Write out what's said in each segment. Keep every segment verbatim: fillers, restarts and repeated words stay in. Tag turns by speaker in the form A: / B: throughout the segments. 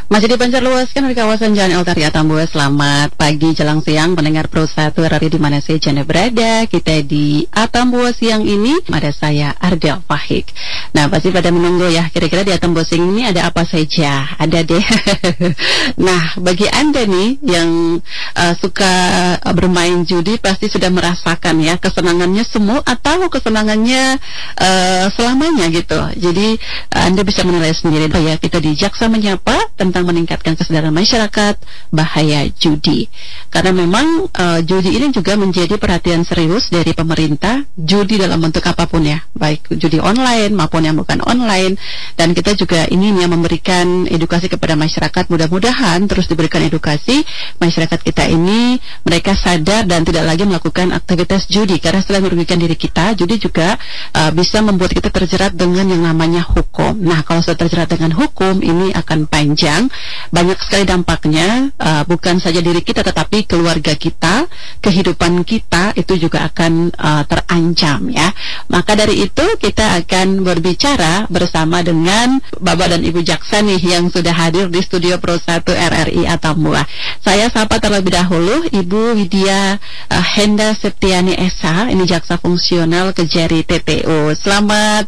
A: Masih dipancarluaskan di kawasan Jalan Eltaria Tambua. Selamat pagi, jelang siang, pendengar Pro satu R R I di mana saja Anda berada. Kita di Atambua siang ini, ada saya Ardel Fahik. Nah, pasti pada menunggu ya, kira-kira di Atambua siang ini ada apa saja. Ada deh. Nah, bagi Anda nih yang uh, suka uh, bermain judi, pasti sudah merasakan ya kesenangannya semua atau kesenangannya uh, selamanya gitu. Jadi uh, Anda bisa menilai sendiri. Ya, kita di Jaksa Menyapa tentang meningkatkan kesadaran masyarakat bahaya judi. Karena memang uh, judi ini juga menjadi perhatian serius dari pemerintah, judi dalam bentuk apapun ya, baik judi online maupun yang bukan online. Dan kita juga ingin ya memberikan edukasi kepada masyarakat, mudah-mudahan terus diberikan edukasi masyarakat kita ini, mereka sadar dan tidak lagi melakukan aktivitas judi. Karena selain merugikan diri kita, judi juga uh, bisa membuat kita terjerat dengan yang namanya hukum. Nah, kalau sudah terjerat dengan hukum, ini akan panjang. Banyak sekali dampaknya, uh, bukan saja diri kita tetapi keluarga kita, kehidupan kita itu juga akan uh, terancam ya. Maka dari itu kita akan berbicara bersama dengan Bapak dan Ibu Jaksa nih yang sudah hadir di studio Pro satu R R I Atambua. Saya sapa terlebih dahulu Ibu Widya uh, Henda Septiani S H, ini Jaksa Fungsional Kejari T P O. Selamat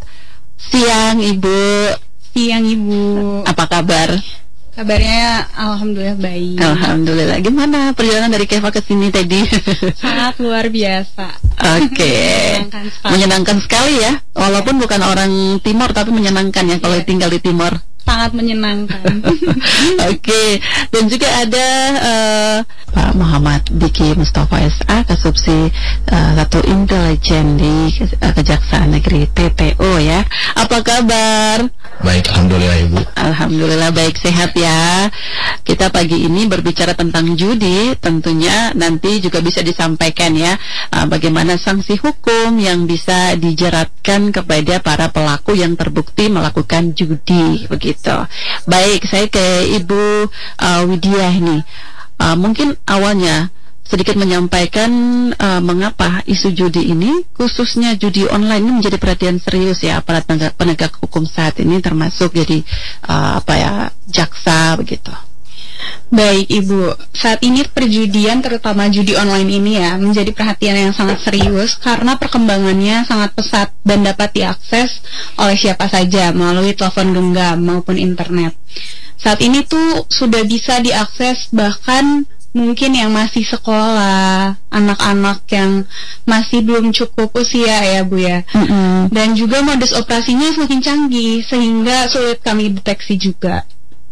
A: siang Ibu.
B: Siang Ibu.
A: Apa kabar?
B: Kabarnya alhamdulillah baik.
A: Alhamdulillah. Gimana perjalanan dari Keva ke sini tadi?
B: Sangat luar biasa.
A: Oke. Okay. Menyenangkan sekali. Menyenangkan sekali ya. Walaupun bukan orang Timor tapi menyenangkan ya kalau yeah. tinggal di Timor.
B: Sangat menyenangkan.
A: Oke, okay. Dan juga ada uh, Pak Muhammad Diki Mustafa S A, Kasubsi uh, satu Intelijen di uh, Kejaksaan Negeri T P O ya. Apa kabar?
C: Baik, alhamdulillah Ibu.
A: Alhamdulillah baik, sehat ya. Kita pagi ini berbicara tentang judi, tentunya nanti juga bisa disampaikan ya uh, bagaimana sanksi hukum yang bisa dijeratkan kepada para pelaku yang terbukti melakukan judi begitu. Baik, saya ke Ibu uh, Widya ini. Uh, mungkin awalnya sedikit menyampaikan uh, mengapa isu judi ini, khususnya judi online ini menjadi perhatian serius ya aparat penegak, penegak hukum saat ini, termasuk jadi uh, apa ya jaksa begitu.
B: Baik Ibu, saat ini perjudian terutama judi online ini ya menjadi perhatian yang sangat serius karena perkembangannya sangat pesat dan dapat diakses oleh siapa saja melalui telepon genggam maupun internet. Saat ini tuh sudah bisa diakses bahkan mungkin yang masih sekolah, anak-anak yang masih belum cukup usia ya Bu ya. Mm-hmm. Dan juga modus operasinya semakin canggih sehingga sulit kami deteksi juga.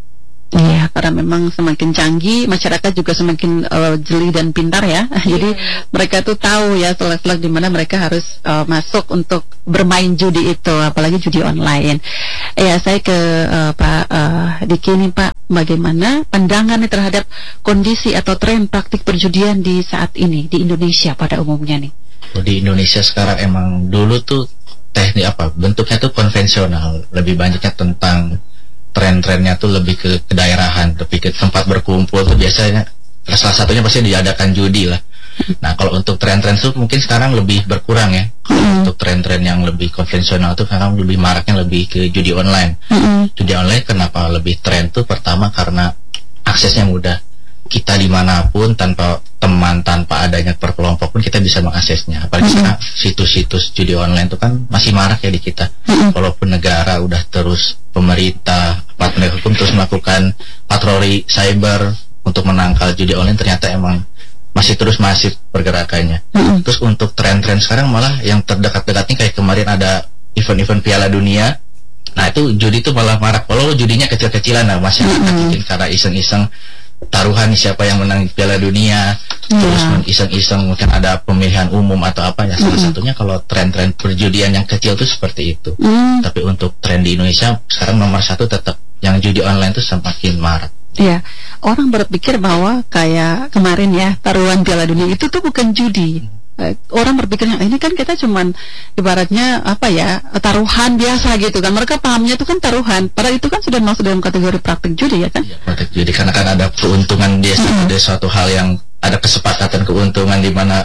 A: Iya, karena memang semakin canggih, masyarakat juga semakin uh, jeli dan pintar ya. Jadi yeah. mereka tuh tahu ya selak-selak di mana mereka harus uh, masuk untuk bermain judi itu, apalagi judi online. Ya, saya ke uh, Pak uh, Diki nih Pak, bagaimana pandangannya terhadap kondisi atau tren praktik perjudian di saat ini di Indonesia pada umumnya nih?
C: Di Indonesia sekarang emang dulu tuh teknik apa bentuknya tuh konvensional, lebih banyaknya tentang tren-trennya tuh lebih ke kedaerahan, lebih ke tempat berkumpul tuh biasanya salah satunya pasti diadakan judi lah. Nah kalau untuk tren-tren tuh mungkin sekarang lebih berkurang ya. Mm. Untuk tren-tren yang lebih konvensional tuh sekarang lebih maraknya lebih ke judi online. Mm. Judi online kenapa lebih tren tuh? Pertama karena aksesnya mudah. Kita dimanapun tanpa teman, tanpa adanya perkelompok pun kita bisa mengaksesnya. Apalagi mm-hmm. situs-situs judi online itu kan masih marak ya di kita. Mm-hmm. Walaupun negara udah terus, pemerintah, aparat penegak hukum terus melakukan patroli cyber untuk menangkal judi online, ternyata emang masih terus masif pergerakannya. Mm-hmm. Terus untuk tren-tren sekarang malah yang terdekat-dekatnya kayak kemarin ada event-event Piala Dunia. Nah itu judi itu malah marak. Walau judinya kecil-kecilan lah, masyarakat mm-hmm. mungkin karena iseng-iseng taruhan siapa yang menang Piala Dunia, yeah. terus iseng-iseng mungkin ada pemilihan umum atau apa ya. Salah mm. satunya kalau tren-tren perjudian yang kecil itu seperti itu. Mm. Tapi untuk tren di Indonesia sekarang nomor satu tetap yang judi online itu semakin marak.
A: Iya, orang berpikir bahwa kayak kemarin ya taruhan Piala Dunia itu tuh bukan judi. Orang berpikirnya ini kan kita cuman ibaratnya apa ya taruhan biasa gitu kan, mereka pahamnya itu kan taruhan, padahal itu kan sudah masuk dalam kategori praktik judi ya kan?
C: Ya, praktik judi karena kan ada keuntungan biasa, mm-hmm. ada suatu hal yang ada kesepakatan keuntungan di mana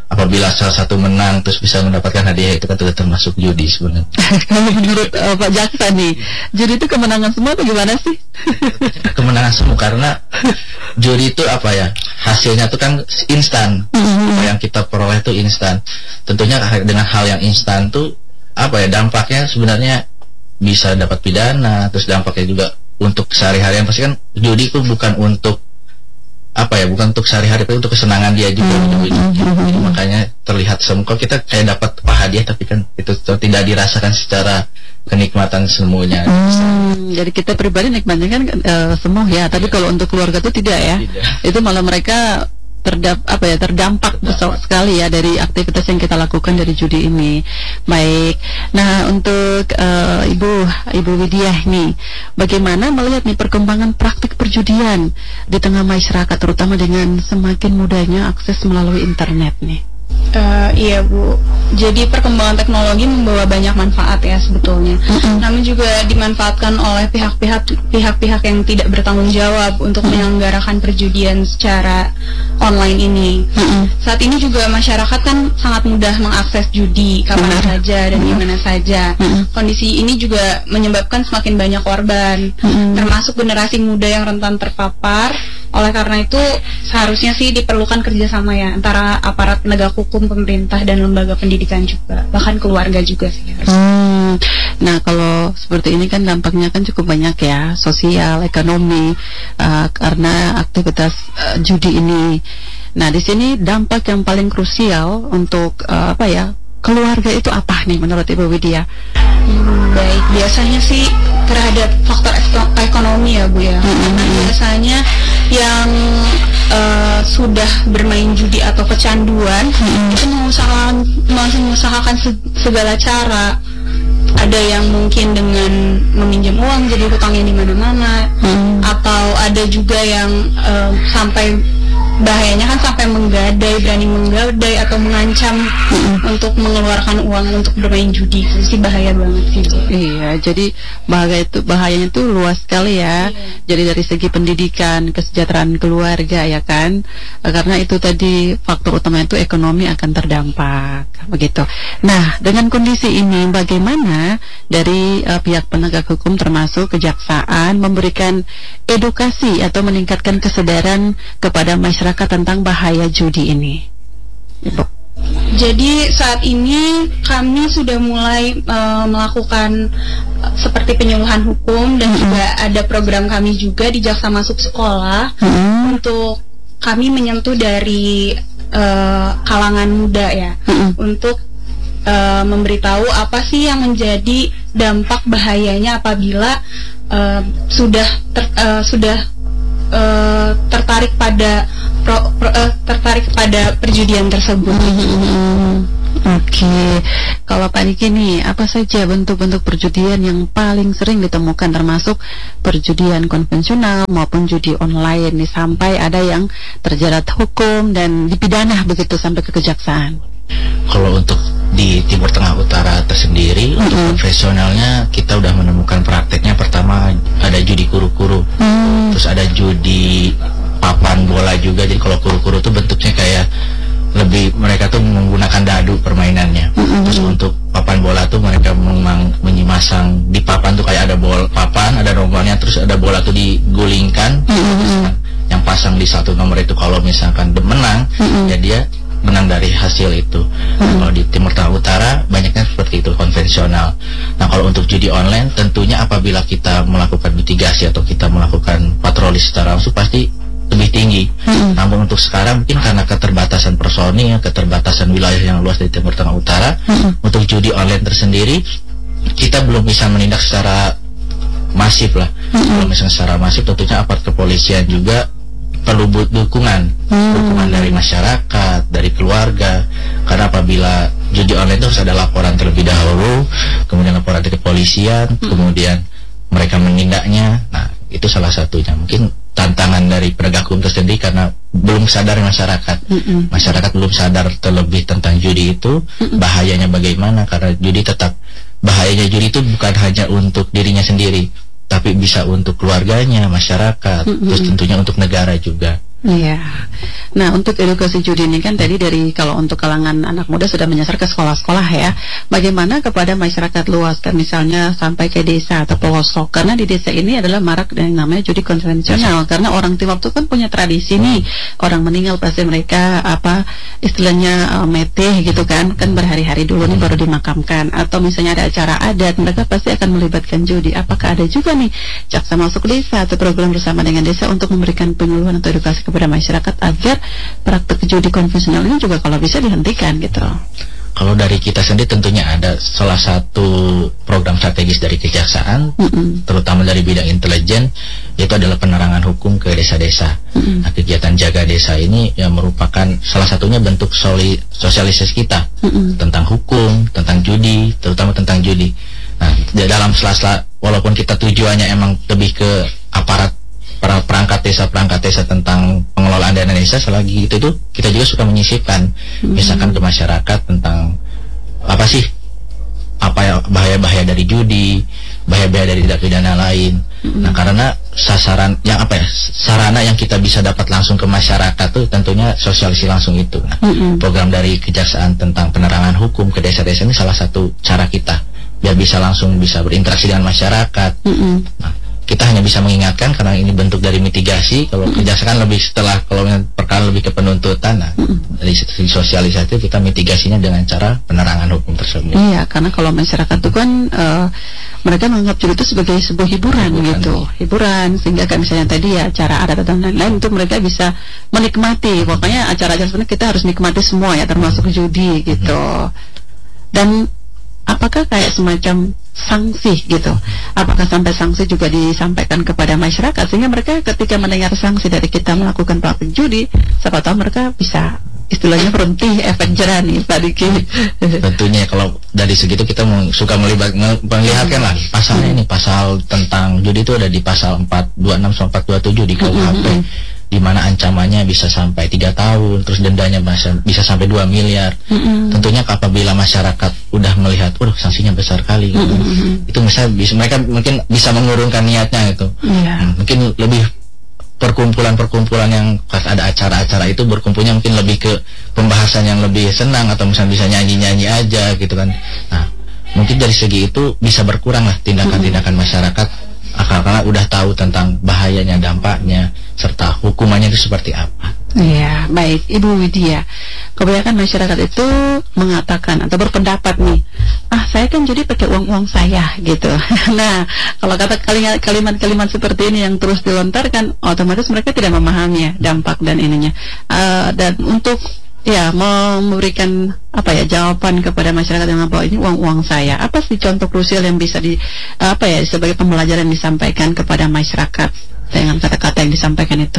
C: apabila salah satu menang terus bisa mendapatkan hadiah, itu kan sudah termasuk judi sebenarnya.
A: Kalau menurut uh, Pak Jaksa nih, judi itu kemenangan semua atau gimana sih?
C: Kemenangan semua, karena judi itu apa ya, hasilnya itu kan instan. Mm-hmm. Apa yang kita peroleh itu instan. Tentunya dengan hal yang instan tuh apa ya, dampaknya sebenarnya bisa dapat pidana, terus dampaknya juga untuk sehari-harian. Pasti kan judi itu bukan untuk apa ya, bukan untuk sehari-hari, tapi untuk kesenangan dia juga. Mm-hmm. Jadi makanya terlihat semua, kalau kita kayak dapat apa hadiah, tapi kan itu tidak dirasakan secara kenikmatan semuanya.
A: Hmm, jadi kita pribadi nikmatnya kan uh, semua ya, tapi kalau untuk keluarga itu tidak ya. Tidak. Itu malah mereka terdap apa ya terdampak besar sekali ya dari aktivitas yang kita lakukan dari judi ini. Baik. Nah, untuk uh, Ibu Ibu Widya nih, bagaimana melihat nih perkembangan praktik perjudian di tengah masyarakat, terutama dengan semakin mudahnya akses melalui internet nih?
B: Uh, iya Bu, jadi perkembangan teknologi membawa banyak manfaat ya sebetulnya. Mm-hmm. Namun juga dimanfaatkan oleh pihak-pihak pihak-pihak yang tidak bertanggung jawab untuk mm-hmm. menyelenggarakan perjudian secara online ini. Mm-hmm. Saat ini juga masyarakat kan sangat mudah mengakses judi kapan mm-hmm. saja dan mm-hmm. di mana saja. Mm-hmm. Kondisi ini juga menyebabkan semakin banyak korban, mm-hmm. termasuk generasi muda yang rentan terpapar. Oleh karena itu seharusnya sih diperlukan kerjasama ya antara aparat penegak hukum, pemerintah, dan lembaga pendidikan juga, bahkan keluarga juga sih.
A: Hmm. Nah, kalau seperti ini kan dampaknya kan cukup banyak ya, sosial, ekonomi, uh, karena aktivitas uh, judi ini. Nah, di sini dampak yang paling krusial untuk uh, apa ya, keluarga itu apa nih menurut Ibu Widya?
B: Hmm, baik, biasanya sih terhadap faktor ekonomi ya Bu ya. Mm-hmm. Nah, biasanya yang uh, sudah bermain judi atau kecanduan mm-hmm. itu mengusahakan mengusahakan segala cara. Ada yang mungkin dengan meminjam uang jadi hutangnya di mana-mana, mm-hmm. atau ada juga yang uh, sampai bahayanya kan sampai menggadai, berani menggadai atau mengancam mm-hmm. untuk mengeluarkan uang untuk bermain judi. Itu sih bahaya banget sih.
A: Iya, jadi bahaya itu bahayanya itu luas sekali ya. Iya. Jadi dari segi pendidikan, kesejahteraan keluarga ya kan. Karena itu tadi faktor utama itu ekonomi akan terdampak begitu. Nah, dengan kondisi ini bagaimana dari uh, pihak penegak hukum termasuk kejaksaan memberikan edukasi atau meningkatkan kesadaran kepada masyarakat tentang bahaya judi ini? Ibu.
B: Jadi saat ini kami sudah mulai uh, melakukan uh, seperti penyuluhan hukum dan mm-hmm. juga ada program kami juga di Jaksa Masuk Sekolah mm-hmm. untuk kami menyentuh dari uh, kalangan muda ya mm-hmm. untuk uh, memberitahu apa sih yang menjadi dampak bahayanya apabila uh, sudah ter, uh, sudah uh, tertarik pada Pro, pro, uh, tertarik pada perjudian tersebut.
A: Hmm, Oke, okay. Kalau Pak Diki nih, apa saja bentuk-bentuk perjudian yang paling sering ditemukan, termasuk perjudian konvensional maupun judi online nih, sampai ada yang terjerat hukum dan dipidana begitu sampai ke kejaksaan?
C: Kalau untuk di Timur Tengah Utara tersendiri, mm-hmm. untuk profesionalnya kita udah menemukan prakteknya. Pertama ada judi kuru-kuru, mm. terus ada judi papan bola juga. Jadi kalau kuru-kuru tuh bentuknya kayak lebih, mereka tuh menggunakan dadu permainannya. Mm-hmm. Terus untuk papan bola tuh mereka memang menyemasang di papan tuh kayak ada bola papan, ada nomornya, terus ada bola tuh digulingkan. Mm-hmm. Yang pasang di satu nomor itu kalau misalkan menang, mm-hmm. ya dia menang dari hasil itu. Mm-hmm. Kalau di Timur Tengah Utara banyaknya seperti itu, konvensional. Nah, kalau untuk judi online tentunya apabila kita melakukan mitigasi atau kita melakukan patroli secara langsung pasti lebih tinggi. Mm-hmm. Namun untuk sekarang mungkin karena keterbatasan personil, keterbatasan wilayah yang luas di Timur Tengah Utara, mm-hmm. untuk judi online tersendiri kita belum bisa menindak secara masif lah. Mm-hmm. Kalau misalnya secara masif tentunya aparat kepolisian juga perlu dukungan, hmm. dukungan dari masyarakat, dari keluarga. Karena apabila judi online itu harus ada laporan terlebih dahulu, kemudian laporan dari kepolisian, hmm. kemudian mereka menindaknya. Nah, itu salah satunya. Mungkin tantangan dari penegak hukum tersendiri karena belum sadar masyarakat. Hmm. Masyarakat belum sadar terlebih tentang judi itu, hmm. bahayanya bagaimana. Karena judi tetap, bahayanya judi itu bukan hanya untuk dirinya sendiri, tapi bisa untuk keluarganya, masyarakat, mm-hmm. terus tentunya untuk negara juga.
A: Iya. Nah, untuk edukasi judi ini kan tadi dari kalau untuk kalangan anak muda sudah menyasar ke sekolah-sekolah ya. Bagaimana kepada masyarakat luas kan misalnya sampai ke desa atau pelosok, karena di desa ini adalah marak yang namanya judi konvensional. Yes. Karena orang Timur itu kan punya tradisi nih, orang meninggal pasti mereka apa istilahnya uh, meteh gitu kan, kan berhari-hari dulu nih baru dimakamkan. Atau misalnya ada acara adat, mereka pasti akan melibatkan judi. Apakah ada juga nih Jaksa masuk desa atau program bersama dengan desa untuk memberikan penyuluhan atau edukasi kepada masyarakat agar praktek judi konvensional ini juga kalau bisa dihentikan gitu?
C: Kalau dari kita sendiri tentunya ada salah satu program strategis dari kejaksaan, mm-hmm. terutama dari bidang intelijen, yaitu adalah penerangan hukum ke desa-desa. Mm-hmm. Nah, kegiatan jaga desa ini ya merupakan salah satunya bentuk soli, sosialisasi kita mm-hmm. tentang hukum, tentang judi, terutama tentang judi. Nah, dalam sela-sela walaupun kita tujuannya emang lebih ke aparat perangkat desa perangkat desa tentang pengelolaan dana desa, selagi itu tuh kita juga suka menyisipkan hmm. misalkan ke masyarakat tentang apa sih apa ya bahaya-bahaya dari judi, bahaya-bahaya dari tindak pidana lain. Hmm. Nah, karena sasaran yang apa ya sarana yang kita bisa dapat langsung ke masyarakat tuh tentunya sosialisasi langsung itu. Nah, hmm. program dari kejaksaan tentang penerangan hukum ke desa-desa ini salah satu cara kita biar bisa langsung bisa berinteraksi dengan masyarakat. Hmm. Nah, kita hanya bisa mengingatkan karena ini bentuk dari mitigasi. Kalau mm-hmm. kejaksaan lebih setelah kalau perkara lebih ke penuntutan, nah mm-hmm. dari sisi sosialisasi kita mitigasinya dengan cara penerangan hukum tersebut.
A: Iya, karena kalau masyarakat itu kan uh, mereka menganggap judi itu sebagai sebuah hiburan, hiburan gitu, nih. hiburan sehingga kan misalnya tadi ya acara adat dan lain-lain itu mereka bisa menikmati. Pokoknya acara-acara sebenarnya kita harus nikmati semua ya, termasuk judi gitu. Mm-hmm. Dan apakah kayak semacam sanksi gitu? Apakah sampai sanksi juga disampaikan kepada masyarakat sehingga mereka ketika mendengar sanksi dari kita melakukan praktik judi, siapa tahu mereka bisa istilahnya berhenti efek jerah nih Pak Diki.
C: Tentunya kalau dari segitu kita suka melibat melihatkan lah pasalnya ini pasal tentang judi itu ada di pasal empat dua enam sampai empat dua tujuh di K U H P. Di mana ancamannya bisa sampai tiga tahun, terus dendanya bisa, bisa sampai dua miliar. Mm-hmm. Tentunya apabila masyarakat udah melihat, waduh sanksinya besar kali, gitu. Mm-hmm. Itu misalnya bisa, mereka mungkin bisa mengurungkan niatnya gitu. Yeah. Mungkin lebih perkumpulan-perkumpulan yang pas ada acara-acara itu berkumpulnya mungkin lebih ke pembahasan yang lebih senang atau misalnya bisa nyanyi-nyanyi aja gitu kan. Nah, mungkin dari segi itu bisa berkurang lah tindakan-tindakan masyarakat. Karena udah tahu tentang bahayanya, dampaknya, serta hukumannya itu seperti apa.
A: Iya, baik Ibu Widya. Kebanyakan masyarakat itu mengatakan atau berpendapat nih, ah saya kan jadi pakai uang-uang saya gitu. Nah, kalau kata kalimat-kalimat seperti ini yang terus dilontarkan, otomatis mereka tidak memahami dampak dan ininya. Uh, dan untuk ya memberikan apa ya jawaban kepada masyarakat yang bahwa ini uang-uang saya, apa sih contoh krusial yang bisa di apa ya sebagai pembelajaran disampaikan kepada masyarakat dengan kata-kata yang disampaikan itu?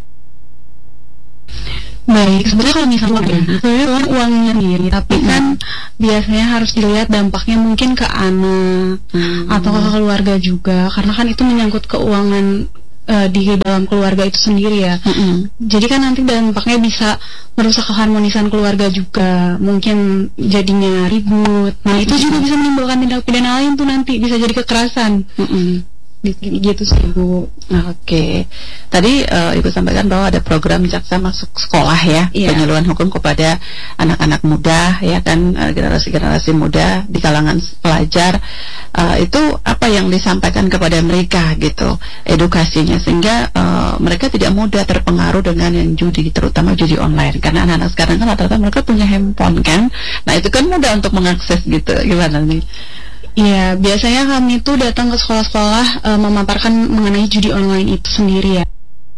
B: Baik, sebenarnya kalau misalnya sebenarnya uang uangnya sendiri, tapi hmm. kan biasanya harus dilihat dampaknya mungkin ke anak hmm. atau ke keluarga juga, karena kan itu menyangkut keuangan Uh, di dalam keluarga itu sendiri ya. Mm-hmm. Jadi kan nanti dampaknya bisa merusak keharmonisan keluarga juga, mungkin jadinya ribut. Nah itu mm-hmm. juga bisa menimbulkan tindak pidana lain tuh nanti, bisa jadi kekerasan. Mm-hmm. Gitu sih Ibu.
A: Oke, okay. Tadi uh, Ibu sampaikan bahwa ada program jaksa masuk sekolah ya, yeah. penyuluhan hukum kepada anak-anak muda ya kan, uh, generasi-generasi muda di kalangan pelajar. Uh, itu apa yang disampaikan kepada mereka gitu, edukasinya sehingga uh, mereka tidak mudah terpengaruh dengan yang judi, terutama judi online. Karena anak-anak sekarang kan rata-rata mereka punya handphone kan, nah itu kan mudah untuk mengakses gitu. Gimana nih?
B: Iya, biasanya kami itu datang ke sekolah-sekolah uh, memaparkan mengenai judi online itu sendiri ya.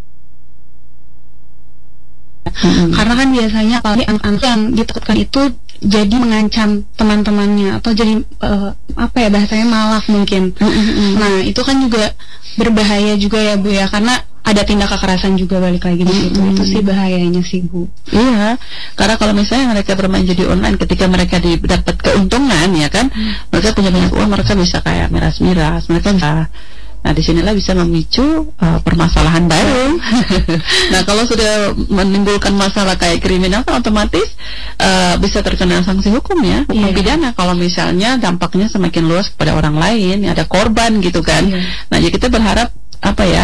B: Hmm. Karena kan biasanya apalagi anak-anak yang ditakutkan itu jadi mengancam teman-temannya atau jadi uh, apa ya bahasanya malah mungkin. Hmm. Nah itu kan juga berbahaya juga ya Bu ya, karena ada tindak kekerasan juga balik lagi di situ. Mm-hmm. Itu sih bahayanya sih Bu.
A: Iya, karena kalau misalnya mereka bermain judi online, ketika mereka dapat keuntungan ya kan, mm. mereka punya banyak uang, mereka bisa kayak miras-miras, mereka bisa. Nah disinilah bisa memicu uh, permasalahan baru. Nah kalau sudah menimbulkan masalah kayak kriminal, kan otomatis uh, bisa terkena sanksi hukum ya, hukum yeah. pidana. Kalau misalnya dampaknya semakin luas kepada orang lain, ada korban gitu kan. Yeah. Nah jadi kita berharap apa ya,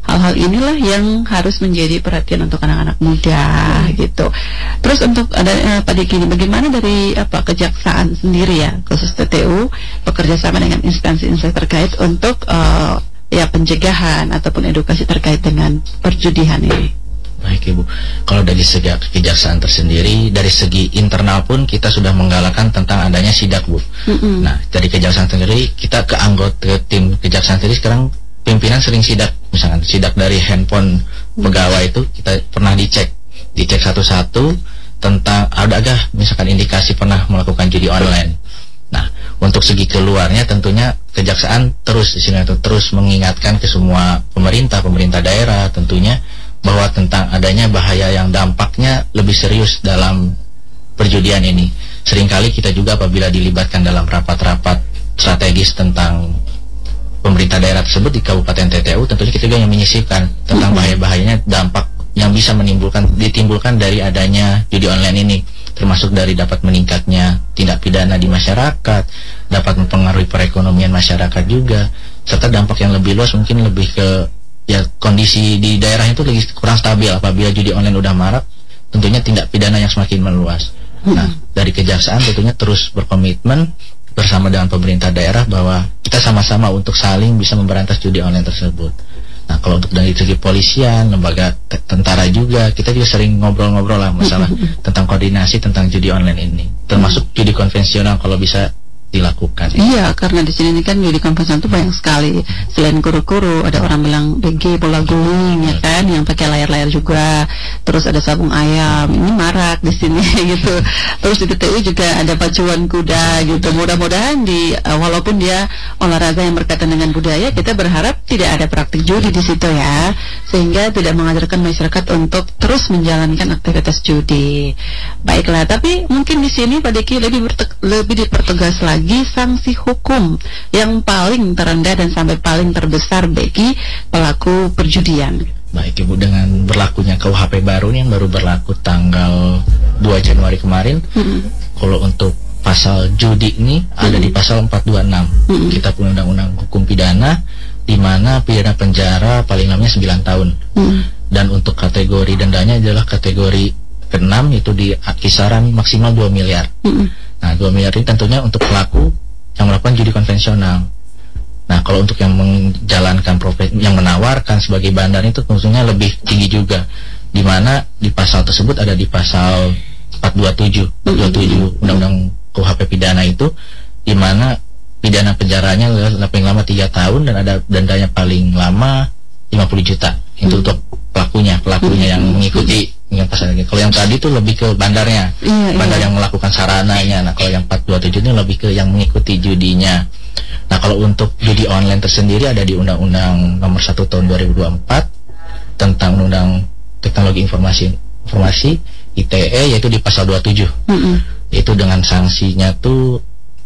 A: hal-hal inilah yang harus menjadi perhatian untuk anak-anak muda hmm. gitu. Terus untuk ada eh, Pak Diki, bagaimana dari apa kejaksaan sendiri ya, khusus T T U bekerja sama dengan instansi-instansi terkait untuk uh, ya pencegahan ataupun edukasi terkait dengan perjudian ini?
C: Baik Ibu, kalau dari segi kejaksaan tersendiri, dari segi internal pun kita sudah menggalakkan tentang adanya sidak Bu. Mm-hmm. Nah dari kejaksaan sendiri, kita ke anggota tim kejaksaan sendiri sekarang pimpinan sering sidak, misalkan sidak dari handphone pegawai itu kita pernah dicek, dicek satu-satu tentang adakah misalkan indikasi pernah melakukan judi online. Nah untuk segi keluarnya tentunya kejaksaan terus di sini itu terus mengingatkan ke semua pemerintah, pemerintah daerah tentunya bahwa tentang adanya bahaya yang dampaknya lebih serius dalam perjudian ini. Seringkali kita juga apabila dilibatkan dalam rapat-rapat strategis tentang pemerintah daerah tersebut di Kabupaten T T U, tentunya kita juga yang menyisipkan tentang bahaya-bahayanya, dampak yang bisa menimbulkan ditimbulkan dari adanya judi online ini, termasuk dari dapat meningkatnya tindak pidana di masyarakat, dapat mempengaruhi perekonomian masyarakat juga, serta dampak yang lebih luas mungkin lebih ke ya kondisi di daerah itu lagi kurang stabil. Apabila judi online udah marak, tentunya tindak pidana yang semakin meluas. Nah dari kejaksaan tentunya terus berkomitmen bersama dengan pemerintah daerah bahwa kita sama-sama untuk saling bisa memberantas judi online tersebut. Nah kalau untuk dari segi polisian, lembaga tentara juga, kita juga sering ngobrol-ngobrol lah masalah tentang koordinasi tentang judi online ini, termasuk judi konvensional kalau bisa dilakukan.
A: Iya, karena di sini kan judi konvensional itu banyak sekali. Selain kuru-kuru, ada orang bilang B G, bola guling, ya kan, yang pakai layar-layar juga. Terus ada sabung ayam, ini marak di sini gitu. Terus di T T U juga ada pacuan kuda gitu. Mudah-mudahan di uh, walaupun dia olahraga yang berkaitan dengan budaya, kita berharap tidak ada praktik judi di situ ya, sehingga tidak mengajarkan masyarakat untuk terus menjalankan aktivitas judi. Baiklah, tapi mungkin di sini Pak Diki lebih lebih dipertegas lagi sanksi hukum yang paling terendah dan sampai paling terbesar bagi pelaku perjudian.
C: Baik Ibu, dengan berlakunya K U H P baru nih yang baru berlaku tanggal dua Januari kemarin, mm-hmm. kalau untuk pasal judi ini mm-hmm. ada di pasal empat dua enam mm-hmm. kita punya undang-undang hukum pidana, di mana pidana penjara paling lamanya sembilan tahun, mm-hmm. dan untuk kategori dendanya adalah kategori keenam, itu di kisaran maksimal dua miliar. Mm-hmm. Nah, dua miliar ini tentunya untuk pelaku yang melakukan judi konvensional. Nah, kalau untuk yang menjalankan profesi, yang menawarkan sebagai bandar itu tentunya lebih tinggi juga. Di mana di pasal tersebut ada di pasal empat dua tujuh Undang-Undang K U H P pidana itu, di mana pidana penjaranya paling lama tiga tahun dan ada dendanya paling lama lima puluh juta. Itu untuk pelakunya, pelakunya yang mengikuti dengan pasal ini. Kalau yang tadi itu lebih ke bandarnya, iya, bandar iya. yang melakukan sarananya. Nah kalau yang empat dua tujuh ini lebih ke yang mengikuti judinya. Nah kalau untuk judi online tersendiri ada di Undang-Undang Nomor satu Tahun dua ribu dua puluh empat tentang Undang Teknologi Informasi Informasi I T E, yaitu di pasal dua puluh tujuh. Mm-hmm. Itu dengan sanksinya tuh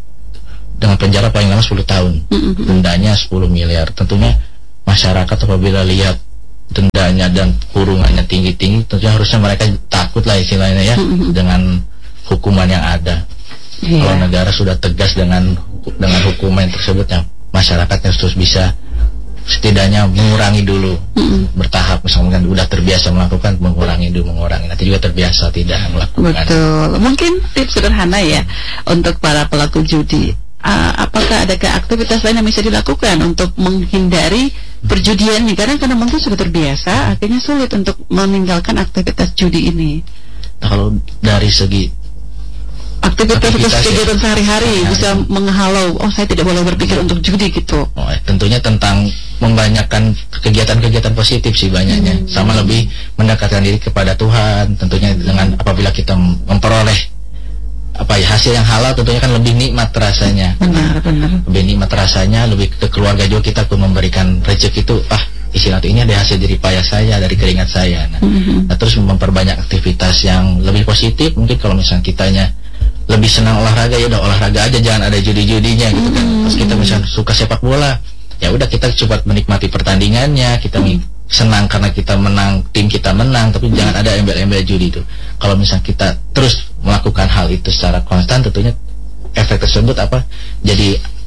C: dengan penjara paling lama sepuluh tahun, mm-hmm. dendanya sepuluh miliar. Tentunya masyarakat apabila lihat dendanya dan kurungannya tinggi-tinggi, tentunya harusnya mereka takut lah istilahnya ya, mm-hmm. dengan hukuman yang ada. Yeah. Kalau negara sudah tegas dengan dengan hukuman tersebut, ya masyarakatnya terus bisa setidaknya mengurangi dulu, mm-hmm. bertahap. Misalnya udah terbiasa melakukan, mengurangi dulu, mengurangi, nanti juga terbiasa tidak melakukan.
A: Betul. Mungkin tips sederhana ya untuk para pelaku judi. Uh, apakah ada aktivitas lain yang bisa dilakukan untuk menghindari perjudian nih? Karena karena mungkin sudah terbiasa, akhirnya sulit untuk meninggalkan aktivitas judi ini.
C: Nah, kalau dari segi
A: aktivitas, aktivitas kegiatan ya, sehari-hari ya, bisa ya. menghalau, oh saya tidak boleh berpikir untuk judi gitu.
C: Oh, tentunya tentang membanyakkan kegiatan-kegiatan positif sih banyaknya, hmm. sama lebih mendekatkan diri kepada Tuhan. Tentunya hmm. dengan apabila kita memperoleh apa ya hasil yang halal, tentunya kan lebih nikmat rasanya.
A: Benar, benar.
C: Lebih nikmat rasanya, lebih ke keluarga juga kita pun memberikan rezeki itu, ah istilah ini ada hasil dari payah saya, dari keringat saya. Nah, mm-hmm. nah terus memperbanyak aktivitas yang lebih positif. Mungkin kalau misalnya kitanya lebih senang olahraga, ya udah olahraga aja, jangan ada judi-judinya gitu kan. Terus kita misalnya suka sepak bola, ya udah kita coba menikmati pertandingannya, kita mm-hmm. senang karena kita menang, tim kita menang, tapi hmm. jangan ada embel-embel judi itu. Kalau misalnya kita terus melakukan hal itu secara konstan, tentunya efek tersebut apa? Jadi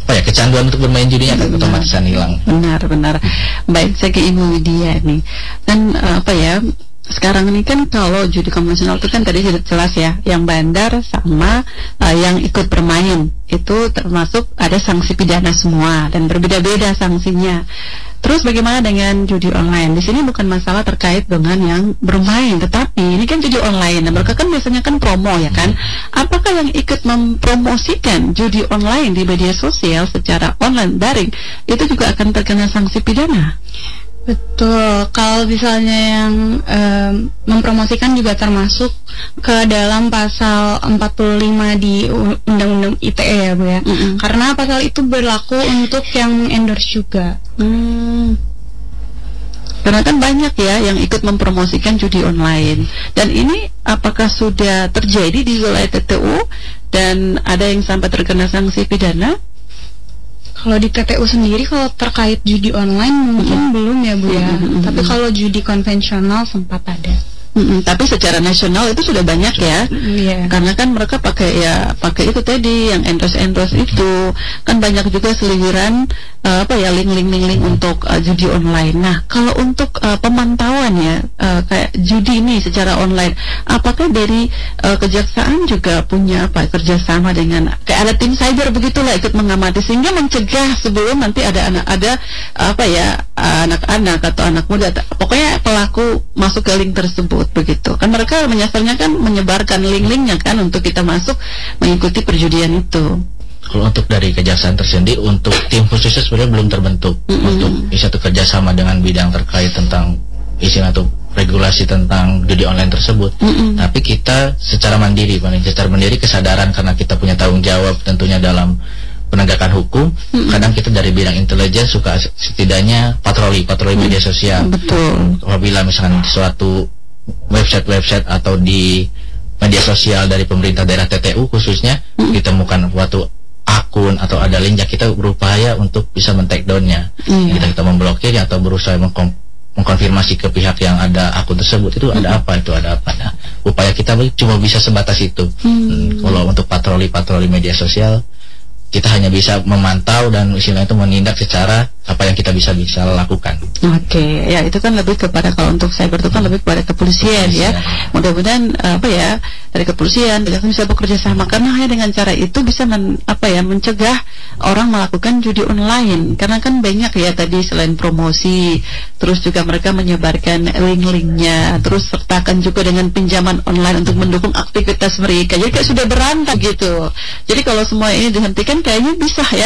C: apa ya kecanduan untuk bermain judinya kan otomatis akan hilang.
A: Benar, benar. Baik, saya ke Ibu Widya nih. Kan uh, apa ya? Sekarang ini kan kalau judi konvensional itu kan tadi sudah jelas ya, yang bandar sama uh, yang ikut bermain itu termasuk ada sanksi pidana semua dan berbeda-beda sanksinya. Terus bagaimana dengan judi online? Di sini bukan masalah terkait dengan yang bermain, tetapi ini kan judi online. Nah, mereka kan biasanya kan promo ya kan. Apakah yang ikut mempromosikan judi online di media sosial secara online daring itu juga akan terkena sanksi pidana?
B: Betul, kalau misalnya yang um, mempromosikan juga termasuk ke dalam pasal empat puluh lima di Undang-Undang I T E ya Bu ya. Mm-hmm. Karena pasal itu berlaku untuk yang endorse juga.
A: Hmm. Karena kan banyak ya yang ikut mempromosikan judi online. Dan ini apakah sudah terjadi di wilayah T T U dan ada yang sampai terkena sanksi pidana?
B: Kalau di T T U sendiri kalau terkait judi online mungkin mm-hmm. belum ya Bu ya. Mm-hmm. Tapi kalau judi konvensional sempat ada.
A: Mm-mm, tapi secara nasional itu sudah banyak ya,
B: yeah.
A: Karena kan mereka pakai ya pakai itu tadi yang endorse endorse itu kan banyak juga seliweran uh, apa ya link-link link-link untuk uh, judi online. Nah kalau untuk uh, pemantauan ya uh, kayak judi ini secara online, apakah dari uh, kejaksaan juga punya apa kerjasama dengan kayak ada tim cyber begitulah ikut mengamati sehingga mencegah sebelum nanti ada anak ada uh, apa ya anak-anak atau anak muda pokoknya pelaku masuk ke link tersebut. Begitu kan mereka menyasarnya kan menyebarkan link-linknya kan untuk kita masuk mengikuti perjudian itu.
C: Kalau untuk dari kejaksaan tersendiri untuk tim khususnya sebenarnya belum terbentuk mm-hmm. untuk satu kerjasama dengan bidang terkait tentang istilah atau regulasi tentang judi online tersebut. Mm-hmm. Tapi kita secara mandiri, secara mandiri kesadaran karena kita punya tanggung jawab tentunya dalam penegakan hukum. Mm-hmm. Kadang kita dari bidang intelijen suka setidaknya patroli patroli mm-hmm. media sosial.
A: Betul.
C: Apabila misalkan suatu website-website atau di media sosial dari pemerintah daerah T T U khususnya mm. ditemukan suatu akun atau ada link, kita berupaya untuk bisa men-take down-nya. Mm. Kita kita memblokir atau berusaha mengkom- mengkonfirmasi ke pihak yang ada akun tersebut itu mm. ada apa itu ada apa. Nah, upaya kita cuma bisa sebatas itu. Mm. Hmm, kalau untuk patroli-patroli media sosial kita hanya bisa memantau dan istilahnya itu menindak secara apa yang kita bisa bisa lakukan.
A: Oke, okay. Ya itu kan lebih kepada kalau untuk cyber itu kan lebih kepada kepolisian, kepolisian. Ya. Mudah-mudahan apa ya dari kepolisian bisa bekerja sama karena hanya dengan cara itu bisa men, apa ya mencegah orang melakukan judi online karena kan banyak ya tadi selain promosi terus juga mereka menyebarkan link-linknya terus sertakan juga dengan pinjaman online untuk mendukung aktivitas mereka. Jadi kayak sudah berantak gitu. Jadi kalau semua ini dihentikan kayaknya bisa ya.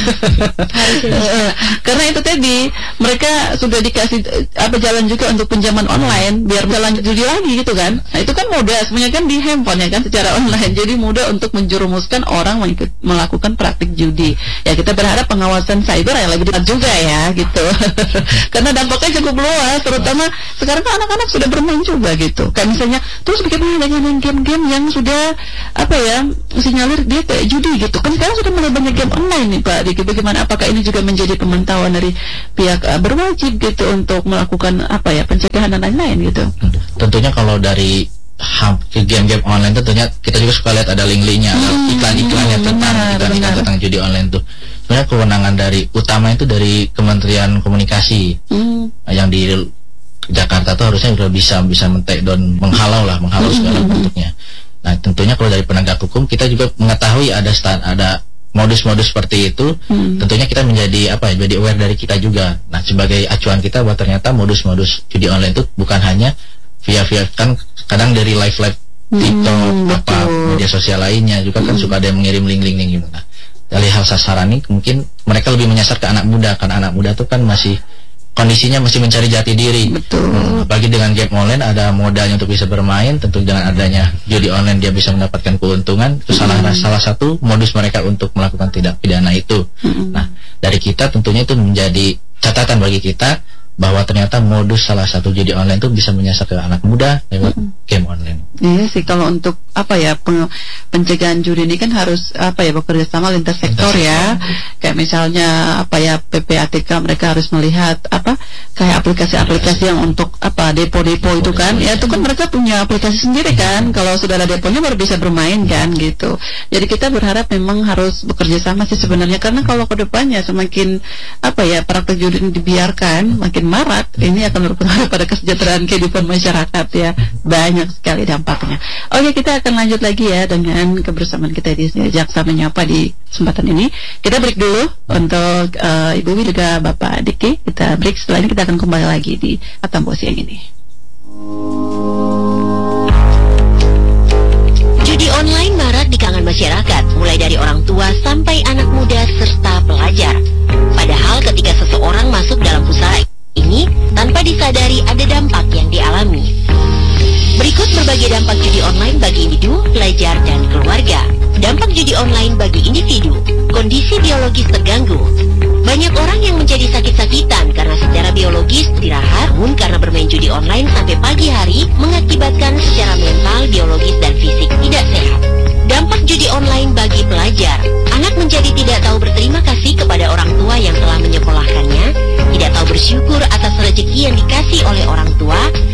A: Karena itu tadi mereka sudah dikasih apa jalan juga untuk pinjaman online biar jalan judi lagi gitu kan. Nah itu kan mudah sebenarnya kan di handphone ya kan secara online. Jadi mudah untuk menjerumuskan orang mengikut, melakukan praktik judi. Ya kita berharap pengawasan cyber yang lebih dekat juga ya gitu. Karena dampaknya cukup luas terutama sekarang kan anak-anak sudah bermain juga gitu. Kayak misalnya terus bagaimana dengan game-game yang sudah apa ya sinyalir dia kayak judi gitu. Kan sekarang sudah mulai banyak game online nih Pak Diki. Bagaimana apakah ini juga menjadi pemantauan dari pihak uh, berwajib gitu untuk melakukan apa ya pencegahan dan lain-lain gitu?
C: Tentunya kalau dari game-game online tentunya kita juga suka lihat ada link-linknya, hmm, ada iklan-iklannya tentang benar, iklan tentang judi online tuh. Sebenarnya kewenangan dari utama itu dari Kementerian Komunikasi hmm. yang di Jakarta tuh harusnya sudah bisa bisa men-take down, menghalau lah, menghalau hmm. segala bentuknya. Nah tentunya kalau dari penegak hukum kita juga mengetahui ada stand, ada modus-modus seperti itu, hmm. tentunya kita menjadi apa ya, jadi aware dari kita juga. Nah sebagai acuan kita bahwa ternyata modus-modus judi online itu bukan hanya via via kan kadang dari live live TikTok hmm, apa media sosial lainnya juga kan hmm. suka ada yang mengirim link-link gitu. Nah dari hal sasaran ini mungkin mereka lebih menyasar ke anak muda, kan anak muda tuh kan masih kondisinya masih mencari jati diri.
A: Betul.
C: Hmm, bagi dengan game online ada modalnya untuk bisa bermain, tentu dengan adanya judi online dia bisa mendapatkan keuntungan. Itu salah hmm. salah satu modus mereka untuk melakukan tindak pidana itu. Hmm. Nah, dari kita tentunya itu menjadi catatan bagi kita bahwa ternyata modus salah satu judi online itu bisa menyasar ke anak muda lewat hmm. game online.
A: Iya sih, kalau untuk apa ya pen pencegahan judi ini kan harus apa ya bekerja sama lintas sektor ya. Kayak misalnya apa ya P P A T K mereka harus melihat apa kayak kayak aplikasi-aplikasi yang untuk apa depo-depo itu kan, ya itu kan mereka punya aplikasi sendiri kan. Kalau sudah ada deponya baru bisa bermain kan gitu. Jadi kita berharap memang harus bekerja sama sih sebenarnya, karena kalau kedepannya semakin apa ya praktek judi ini dibiarkan makin marak, ini akan berpengaruh pada kesejahteraan kehidupan masyarakat ya, banyak sekali dampaknya. Oke, kita akan lanjut lagi ya dengan kebersamaan kita di Jaksa Menyapa di kesempatan ini. Kita break dulu untuk uh, Ibu Wi juga Bapak Diki. Kita break, setelah ini kita akan kembali lagi di Atambo Siang ini.
D: Judi online marak di kalangan masyarakat, mulai dari orang tua sampai anak muda serta pelajar. Padahal ketika seseorang masuk dalam usaha ini, tanpa disadari ada dampak yang dialami. Berikut berbagai dampak judi online bagi individu, pelajar, dan keluarga. Dampak judi online bagi individu, kondisi biologis terganggu. Banyak orang yang menjadi sakit-sakitan karena secara biologis istirahat, namun karena bermain judi online sampai pagi hari mengakibatkan secara mental, biologis, dan fisik tidak sehat. Dampak judi online bagi pelajar, anak menjadi tidak tahu berterima kasih kepada orang tua yang telah menyekolahkannya, tidak tahu bersyukur atas rezeki yang dikasih oleh orang tua,